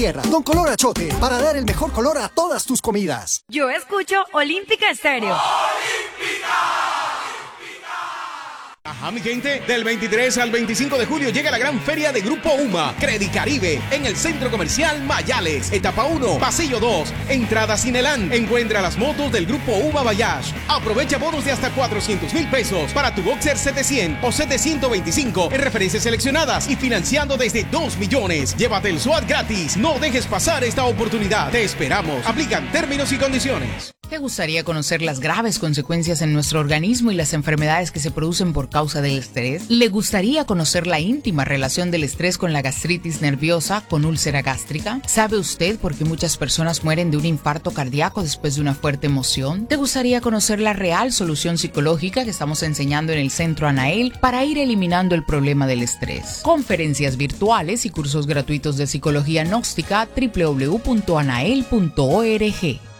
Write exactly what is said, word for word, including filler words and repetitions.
Tierra, con color achote, para dar el mejor color a todas tus comidas. Yo escucho Olímpica Estéreo. Ajá, mi gente, del veintitrés al veinticinco de julio llega la gran feria de Grupo UMA, Credicaribe, en el Centro Comercial Mayales. Etapa uno, Pasillo dos, entrada Cineland. Encuentra las motos del Grupo UMA Bayash. Aprovecha bonos de hasta cuatrocientos mil pesos para tu Boxer setecientos o setecientos veinticinco en referencias seleccionadas y financiando desde dos millones. Llévate el SWAT gratis. No dejes pasar esta oportunidad. Te esperamos. Aplican términos y condiciones. ¿Te gustaría conocer las graves consecuencias en nuestro organismo y las enfermedades que se producen por causa del estrés? ¿Le gustaría conocer la íntima relación del estrés con la gastritis nerviosa, con úlcera gástrica? ¿Sabe usted por qué muchas personas mueren de un infarto cardíaco después de una fuerte emoción? ¿Te gustaría conocer la real solución psicológica que estamos enseñando en el Centro Anael para ir eliminando el problema del estrés? Conferencias virtuales y cursos gratuitos de psicología gnóstica. doble u doble u doble u punto anael punto org.